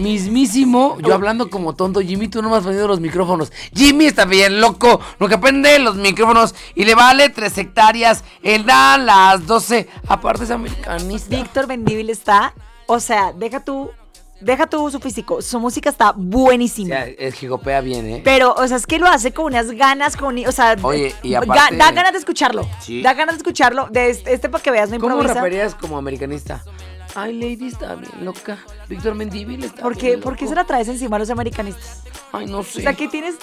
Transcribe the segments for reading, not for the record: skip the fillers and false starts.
Mismísimo, yo hablando como tonto. Jimmy, tú no me has prendido los micrófonos. Jimmy está bien loco, lo que prende los micrófonos y le vale 3 hectáreas. Él da las 12. Aparte es americanista. Víctor Mendívil está, o sea, deja tú su físico, su música está buenísima. O sea, es gigopea bien, ¿eh? Pero, o sea, es que lo hace con unas ganas, o sea, oye, y aparte, da ganas de escucharlo. Sí. Da ganas de escucharlo. De este para que veas, no improvisa. ¿Cómo raperías como americanista? Ay, Lady está bien loca. Víctor Mendívil está ¿Por bien qué loco. se la traes encima a los americanistas? Ay, no sé. O sea, ¿qué tienes?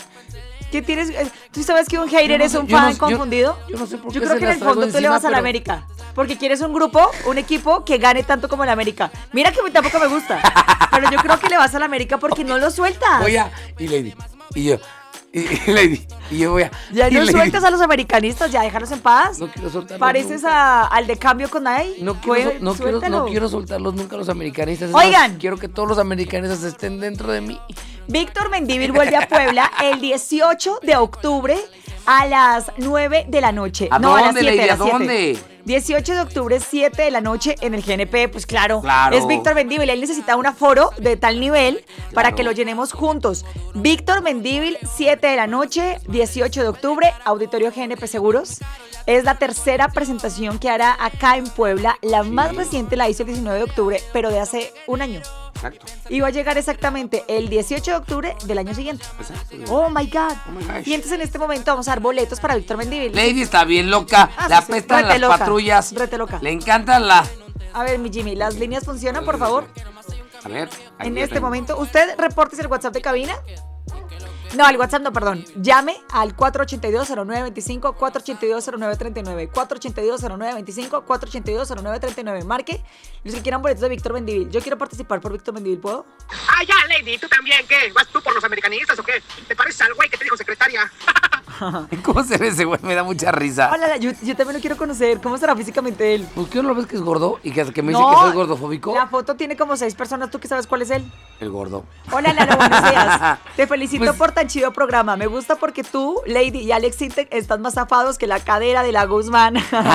¿Tú sabes que un hater es un fan confundido? Yo no sé por qué Yo creo se que en las el traigo fondo tú le encima, vas a la pero- América. Porque quieres un grupo, un equipo que gane tanto como el América. Mira que a mí tampoco me gusta. Pero yo creo que le vas a la América porque no lo sueltas. Voy a... Y Lady. Y yo... Y Lady. Y yo voy a... Ya y no Lady. sueltas a los americanistas, ya déjalos en paz. No quiero soltarlos. Pareces nunca. al de cambio con Nay. No quiero soltarlos nunca a los americanistas. Es Oigan. más, quiero que todos los americanistas estén dentro de mí. Víctor Mendívil vuelve a Puebla el 18 de octubre a las 9 de la noche. ¿A no, a las dónde, 7, Lady? a ¿A las 7. dónde? 18 de octubre, 7 de la noche en el GNP, pues claro. Claro. Es Víctor Mendívil, él necesita un aforo de tal nivel para Claro. que lo llenemos juntos. Víctor Mendívil, 7 de la noche, 18 de octubre, Auditorio GNP Seguros. Es la tercera presentación que hará acá en Puebla. La más reciente la hizo el 19 de octubre, pero de hace un año. Exacto. Y va a llegar exactamente el 18 de octubre del año siguiente. Exacto. Oh my God. Oh my gosh. Y entonces en este momento vamos a dar boletos para Víctor Mendívil. Lady está bien loca. Ah, la sí, sí. apestan Rete las loca. patrullas. Rete loca. Le encantan la... A ver, mi Jimmy, ¿las líneas funcionan, por favor? A ver. aquí En ya este tengo. momento, ¿usted reportes el WhatsApp de cabina? No, el WhatsApp no, perdón. Llame al 482-0925, 482-0939, 482-0925, 482-0939. Marque los que quieran boletos de Víctor Mendívil. Yo quiero participar por Víctor Mendívil, ¿puedo? Ah, ya, Lady, ¿tú también qué? ¿Vas tú por los americanistas o qué? ¿Te pareces al güey que te dijo secretaria? ¿Cómo se ve ese güey? Me da mucha risa. Hola, yo también lo quiero conocer. ¿Cómo será físicamente él? ¿Por qué no lo ves que es gordo? Y que me dice No, que soy gordofóbico. La foto tiene como 6 personas. ¿Tú qué sabes cuál es él? El gordo. Hola, Lalo, buenos días. Te felicito Pues- por tan chido programa. Me gusta porque tú, Lady y Alex Sintek están más zafados que la cadera de la Guzmán.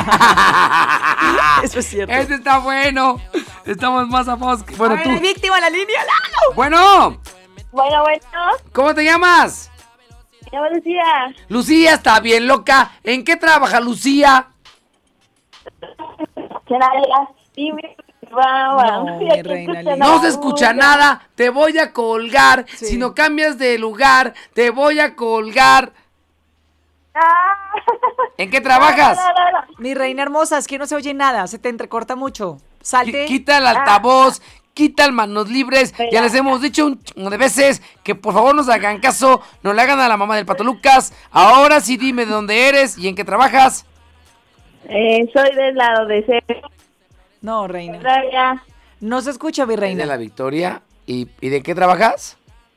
Eso es cierto. Este está bueno. Estamos más afados que... Bueno, A ver, tú. hay víctima en la línea, Lalo. Bueno, Bueno, ¿cómo te llamas? me llamo Lucía. Lucía está bien loca. ¿En qué trabaja Lucía? Dime, No, mi reina linda. No se escucha nada. Te voy a colgar. Sí. Si no cambias de lugar, te voy a colgar. ¿En qué trabajas? Mi reina hermosa, es que no se oye nada. Se te entrecorta mucho. Salte. Quita el altavoz, quita el manos libres. Ya les hemos dicho un chingo de veces que por favor nos hagan caso, no le hagan a la mamá del Pato Lucas. Ahora sí dime de dónde eres y en qué trabajas. Soy del lado de Cerro. No, reina. Victoria. No se escucha, mi De reina. la Victoria. ¿Y de qué trabajas?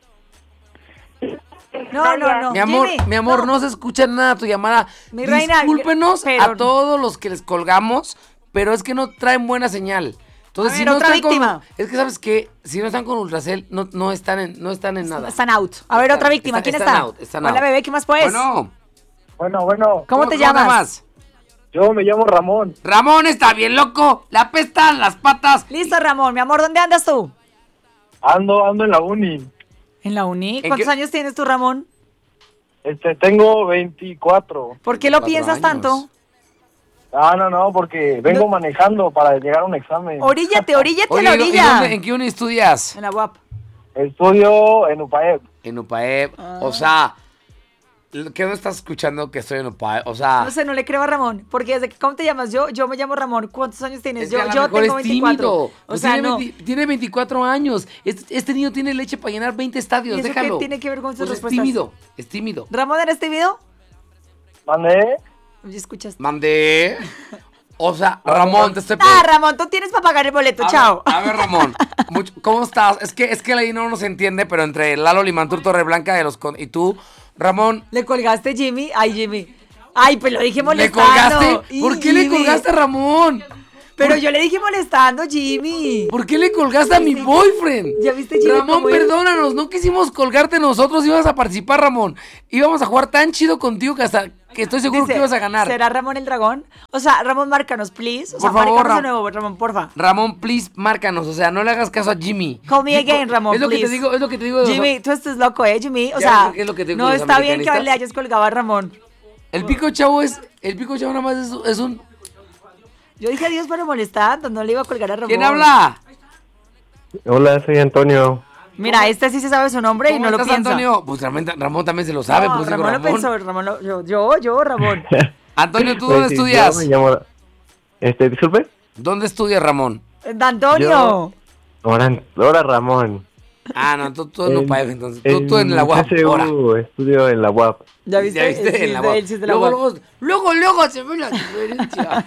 No. Mi amor, no se escucha nada tu llamada. Mi reina, Discúlpenos pero- a todos los que les colgamos, pero es que no traen buena señal. Entonces, A si ver, no otra están víctima. es que sabes que si no están con Ultracel, no están en nada. Están out. A ver, otra víctima. ¿Quién están está? out, están Hola, out. bebé, ¿qué más pues? Bueno, ¿Cómo te llamas? Yo me llamo Ramón. Ramón está bien loco, le apestan las patas. Listo, Ramón. Mi amor, ¿dónde andas tú? Ando en la uni. ¿En la uni? ¿En ¿Cuántos qué? años tienes tú, Ramón? Tengo 24. ¿Por qué lo 24 piensas años. tanto? No, porque vengo manejando para llegar a un examen. Oríllate a la Oye, orilla. ¿en qué uni estudias? En la UAP. Estudio en UPAEP. En UPAEP. O sea, ¿qué no estás escuchando que estoy en UPAEP? O sea, No sé, no le creo a Ramón. Porque desde que, ¿cómo te llamas? Yo me llamo Ramón. ¿Cuántos años tienes? es que a lo Yo mejor tengo es 24. tímido. O Pues sea, tiene, no. tiene 24 años. Este niño tiene leche para llenar 20 estadios. ¿Y eso qué Déjalo. tiene que ver con sus Pues respuestas? Es tímido. ¿Ramón, eres tímido? ¿Mandé? ¿Ya escuchaste? Mandé. O sea, Ramón, te estoy... Ramón, tú tienes para pagar el boleto. A Chao. ver, a ver, Ramón, ¿cómo estás? Es que ahí no nos entiende, pero entre Lalo Limantur Torreblanca y tú, Ramón, ¿Le colgaste, Jimmy? Ay, Jimmy. Ay, pues lo dije ¿le molestando. colgaste? ¿Por qué le Jimmy. colgaste a Ramón? Pero yo le dije molestando, Jimmy. ¿Por qué le colgaste a mi boyfriend? ¿Ya viste, Jimmy, Ramón, cómo es? perdónanos, no quisimos colgarte nosotros, ibas a participar, Ramón. Íbamos a jugar tan chido contigo que hasta que estoy seguro Dice, que ibas a ganar. ¿será Ramón el dragón? O sea, Ramón, márcanos, please. O sea, Por favor, márcanos de nuevo, Ramón, porfa. Ramón, please, márcanos. O sea, no le hagas caso a Jimmy. Call me again, Ramón, Es lo que please. te digo, es lo que te digo. de los- Jimmy, tú estás loco, Jimmy. O Ya, sea, porque es lo que te digo no de los está bien que americanistas. le hayas colgado a Ramón. El pico chavo nada más es un... Yo dije adiós para molestar, no le iba a colgar a Ramón. ¿Quién habla? Hola, soy Antonio. Mira, este sí se sabe su nombre y ¿Cómo no lo estás, piensa. Antonio? Pues Ramón también se lo sabe. No, pues digo, Ramón lo pensó, yo, Ramón. Antonio, ¿tú Pues dónde sí, estudias? yo me llamo... disculpe. ¿Dónde estudias, Ramón? Antonio. Ahora Ramón. Ah, no, tú no pagas, entonces. Tú en la UAP. UAP, ahora. Estudio en la UAP. ¿Ya viste? ¿Ya viste? Sí, En la de UAP. él sí es de la Luego, UAP. luego se ve la diferencia.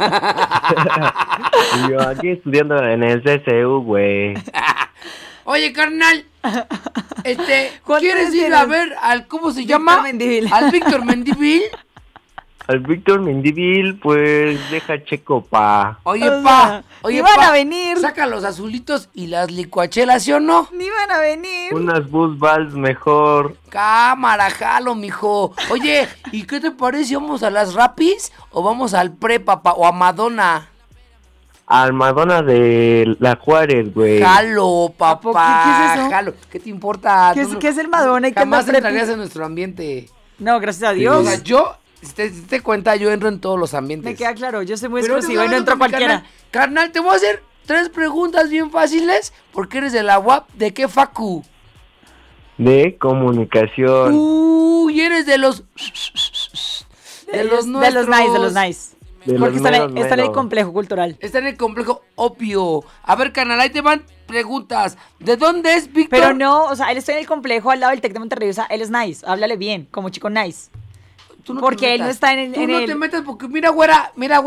Y yo aquí estudiando en el CCU, güey. Oye, carnal, ¿Cuántos ¿quieres años ir tienes? a ver al, ¿cómo se Víctor llama? Mendívil. Al Víctor Mendívil. Al Víctor Mendívil, pues deja checo, pa. Oye, O pa, sea, oye, iban pa, a venir. saca los azulitos y las licuachelas, ¿sí o no? Ni van a venir. Unas bus vals mejor. Cámara, jalo, mijo. Oye, ¿y qué te parece? ¿Vamos a las Rapis o vamos al Pre, papá? O a Madonna. Al Madonna de la Juárez, güey. Jalo, poco? papá. ¿Qué es eso? Jalo. ¿Qué te importa? ¿Qué es- Tú no- qué es el Madonna y qué Jamás anda Prepi? entrarías en nuestro ambiente. No, gracias a O Dios. sea, yo, si te cuenta, yo entro en todos los ambientes. Me queda claro, yo soy muy Pero exclusiva y no ahorita entro con mi cualquiera. Carnal, te voy a hacer 3 preguntas bien fáciles porque eres de la UAP. ¿De qué facu? De comunicación. Uy, eres de los... De los nice, de los nuestros. nice. De Porque los está meros, en el meros. complejo cultural. Está en el complejo opio. A ver, carnal, ahí te van preguntas. ¿De dónde es Víctor? Pero no, o sea, él está en el complejo al lado del Tec de Monterrey, o sea, él es nice, háblale bien, como chico nice. Tú no te porque él no metas. está en el- Tú en no el- te metas porque mira, güera,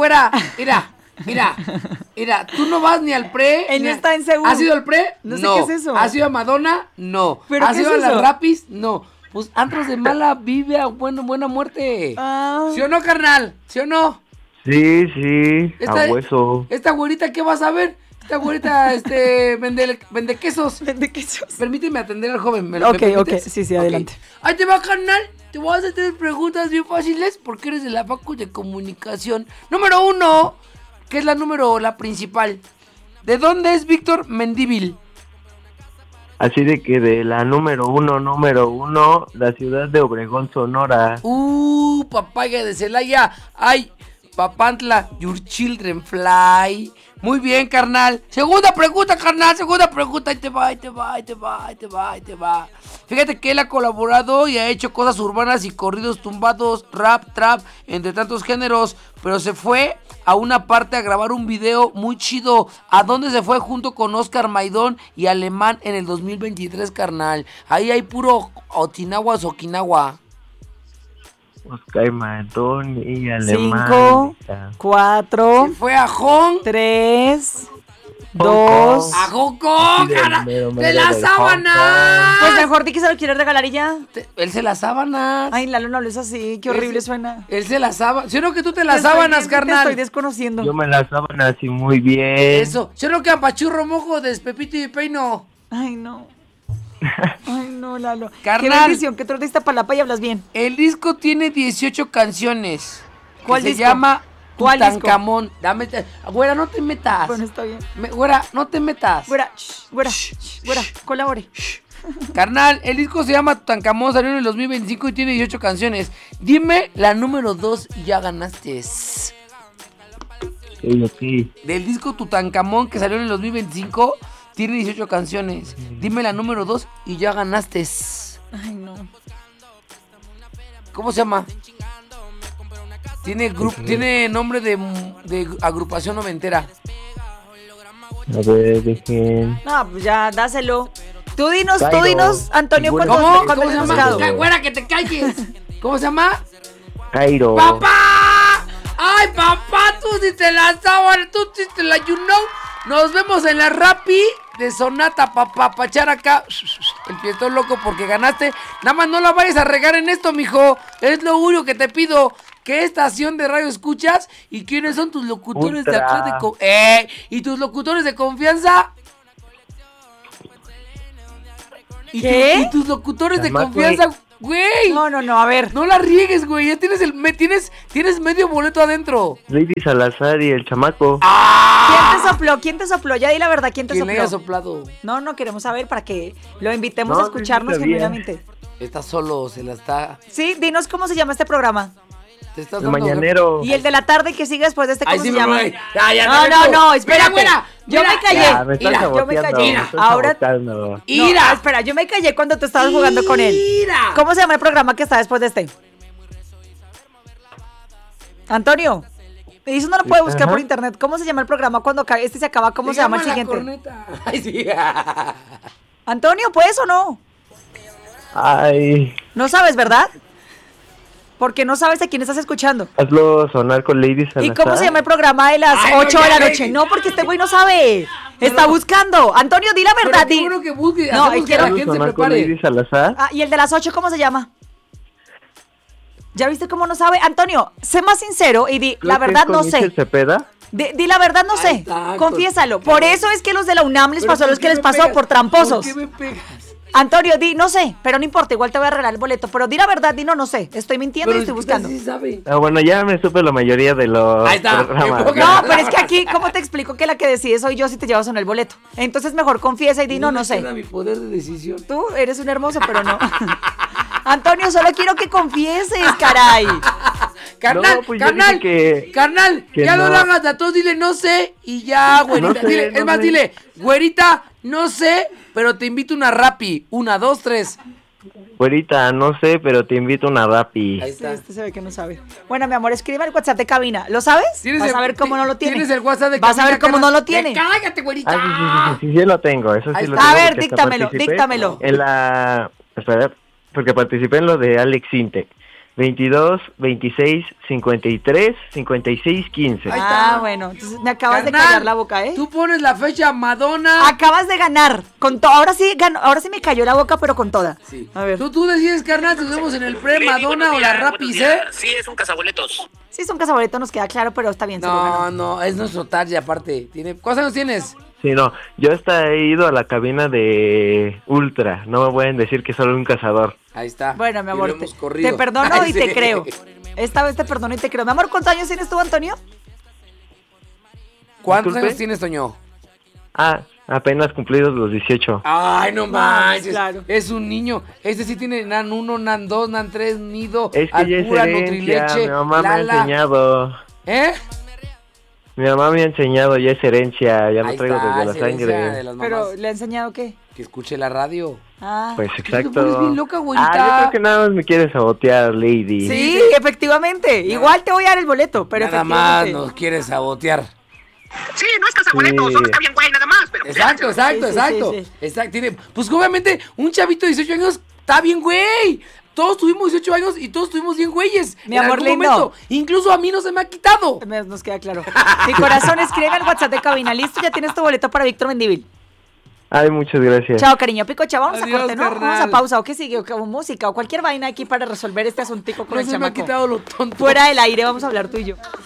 mira, tú no vas ni al pre. Él ni no a- está en CU. ¿Has ido al pre? No sé qué es eso. ¿Has ido a Madonna? No. ¿Pero ¿Has qué ido es a las eso? Rapis? No. Pues antros de mala vive a buena muerte. Ah. ¿Sí o no, carnal? ¿Sí o no? Sí, a hueso. Esta güerita, ¿qué vas a ver? Esta güerita, vende quesos. ¿De qué sos? Permíteme atender al joven. ¿Me Ok, permites? ok, sí, Ok. adelante. Ahí te va, carnal. Te voy a hacer 3 preguntas bien fáciles porque eres de la facu de comunicación. Número 1, que es la principal. ¿De dónde es Víctor Mendívil? Así de que de la número uno, la ciudad de Obregón, Sonora. Papaya de Celaya. Ay, Papantla, your children fly. Muy bien, carnal. Segunda pregunta, carnal. Segunda pregunta. Ahí te va. Fíjate que él ha colaborado y ha hecho cosas urbanas y corridos tumbados, rap, trap, entre tantos géneros. Pero se fue a una parte a grabar un video muy chido. ¿A dónde se fue? Junto con Oscar Maidón y Alemán en el 2023, carnal. Ahí hay puro Okinawa, Okinawa. Oscar Madón y Alemán. 5, 4, Se fue a Hong. 3, Hong 2. ¡A Hong Kong, Sí, del cara! mero, ¡De mero las del sábanas! Pues mejor di que se lo quiere regalar y ya. Él se las sábanas. Ay, Lalo, no hables así, qué horrible Él se- suena. Él se las sábanas. ¿Sí o no que tú te las Te estoy sábanas, bien, Te estoy carnal? desconociendo. Yo me las sábanas así muy bien. Eso. ¿Sí o no que Ampachurro Mojo de Pepito y Peino? Ay, no. Ay, no, Lalo. Carnal. Qué bendición, que tú eres de Iztapalapa y hablas bien. El disco tiene 18 canciones. ¿Cuál que disco? Se llama ¿Cuál disco? Tutankamón. Dame. Güera, no te metas. Bueno, está bien. Güera, no te metas. Güera, güera, colabore. Carnal, el disco se llama Tutankamón, salió en el 2025 y tiene 18 canciones. Dime la número 2 y ya ganaste. Sí. Del disco Tutankamón que salió en el 2025, tiene 18 canciones. Dime la número 2 y ya ganaste. Ay, no. ¿Cómo se llama? Tiene nombre de agrupación noventera. A ver, dejen. No, pues ya, dáselo. Tú Cairo. dinos, Antonio, Ninguna- cuando ¿Cómo? cuando ¿Cómo se hayas llama? buscado. Güera, que te calles. ¿Cómo se llama? Cairo. ¡Papá! ¡Ay, papá! Tú sí te la sabes, tú sí te la you know. Nos vemos en la Rappi de Sonata, papá. Pa' echar acá el fiestón loco porque ganaste. Nada más no la vayas a regar en esto, mijo. Es lo único que te pido. ¿Qué estación de radio escuchas? ¿Y quiénes son tus locutores de Ultra. acá ¿Y tus locutores de confianza? ¿Qué? ¿Y tus locutores de Además, confianza? Güey. No, a ver. No la riegues, güey. Ya tienes tienes medio boleto adentro. Lady Salazar y el chamaco. ¿Quién te sopló? Ya di la verdad, ¿quién te ¿Quién le haya sopló? soplado? No, queremos saber para que lo invitemos No, a escucharnos sí sabía. genuinamente. Está solo, se la está. Sí, dinos cómo se llama este programa. Te estás El dando- mañanero. Y el de la tarde que sigue después de este, Ay, ¿cómo sí, se llama? güey. Ya, No, espérate. Mira, Yo me callé. Ya, me estás Mira, yo me saboteando. callé. me estás Ahora- sabotando. ¡Ira! No, espera, yo me callé cuando tú estabas jugando con él. ¡Ira! ¿Cómo se llama el programa que está después de este? Antonio, eso no lo puede buscar Ajá. por internet. ¿Cómo se llama el programa cuando este se acaba? ¿Cómo se llama el la siguiente? corneta. Ay, sí. Antonio, ¿puedes o no? Ay, No sabes, ¿verdad? Porque no sabes a quién estás escuchando. hazlo sonar con Lady Salazar. ¿Y cómo se llama el programa de las Ay, no, 8 de ya, la noche? Lady. No, porque este güey no sabe. Está buscando. Antonio, di la verdad. Pero qué Di. bueno que busque. No, Hacemos y que quiero- la ¿Hazlo gente se sonar con Lady prepare. Salazar? Ah, ¿y el de las 8 cómo se llama? ¿Ya viste cómo no sabe? Antonio, sé más sincero y di, Creo la que es verdad con no Michelle sé. Cepeda. Di la verdad no Ahí sé. está, Confiésalo. con- Por eso es que los de la UNAM les Pero pasó ¿por los qué que les me pasó pegas? por tramposos. ¿Por qué me pegas? Antonio, di, no sé, pero no importa, igual te voy a regalar el boleto. Pero di la verdad, di no sé. Estoy mintiendo Pero y estoy ¿qué tal buscando. si sí sabe? Ah, bueno, ya me supe la mayoría de los Ahí está, programas. enfoca. No, pero es que aquí, ¿cómo te explico que la que decide soy yo si te llevas o no el boleto? Entonces mejor confiesa y di no me sé. queda mi poder de decisión. Tú eres un hermoso, pero no. Antonio, solo quiero que confieses, caray. Carnal, No, pues yo carnal, dije que- carnal, que ya no no. lo hagas a todos, dile no sé y ya, güerita. No sé, Dile, no es más, sé. dile, güerita, no sé, pero te invito una Rappi. 1, 2, 3. Güerita, no sé, pero te invito a una Rappi. Ahí Sí, está. este se ve que no sabe. Bueno, mi amor, escribe al WhatsApp de cabina. ¿Lo sabes? ¿Tienes Vas el- a ver cómo no lo tiene. ¿Tienes el WhatsApp de Vas a cabina, ver cómo carnal? no lo tiene. Cállate, güerita. Sí, lo tengo. Eso sí Ahí lo está. tengo. A ver, porque hasta díctamelo, participé díctamelo. En la... Espera, porque participé en lo de Alex Intec. 22, 26, 53, 56, 15. Ahí está. Ah, bueno, entonces me acabas de Carnal, callar la boca, ¿eh? Tú pones la fecha Madonna. Acabas de ganar. Con ahora sí ahora sí me cayó la boca, pero con toda. Sí. A ver. Tú decides, carnal, si nos vemos en el pre-Madonna o la Rappi, ¿eh? Sí, es un cazaboletos. Sí, es un cazaboleto, nos queda claro, pero está bien. se lo ganó. No, es nuestro target aparte. ¿Cuántos años tienes? Sí, no. Yo hasta he ido a la cabina de Ultra. No me pueden decir que soy un cazador. Ahí está. Bueno, mi Y amor, lo te hemos corrido. perdono Ay, y sí. te creo. Esta vez te perdono y te creo. Mi amor, ¿cuántos años tienes tú, Antonio? ¿Cuántos Disculpe. años tienes, Toño? Ah, apenas cumplidos los 18. Ay, no manches. claro. Es un niño. Este sí tiene NAN 1, NAN 2, NAN 3, nido, Es que ya es Alpura, herencia. Nutrileche, Mi mamá me ha Lala. enseñado. ¿Eh? Mi mamá me ha enseñado, ya es herencia. Ya lo Ahí traigo está, desde la es herencia de sangre. las Pero, mamás. ¿le ha enseñado qué? Que escuche la radio. Ah. Pues te exacto. pones bien loca, güerita. yo creo que nada más me quieres sabotear, Lady. Sí, efectivamente. Igual te voy a dar el boleto, pero Nada más efectivamente. nos quiere sabotear. Sí, no es cazaboletos, Sí. solo está bien güey, nada más, pero... Exacto, exacto, Sí, sí, exacto. sí, sí. Exacto. Pues obviamente un chavito de 18 años está bien, güey. Todos tuvimos 18 años y todos tuvimos bien güeyes. Mi en amor algún lindo. momento. Incluso a mí no se me ha quitado. Nos queda claro. Mi corazón, escribe al WhatsApp de cabina. Listo, ya tienes tu boleto para Víctor Mendívil. Ay, muchas gracias. Chao, cariño. Pico, chao. Vamos Adiós, a corte, ¿no? carnal. Vamos a pausa. ¿O qué sigue? ¿O música? O cualquier vaina aquí para resolver este asuntico con No el se me ha chamaco. quitado lo tonto. Fuera del aire, vamos a hablar tú y yo.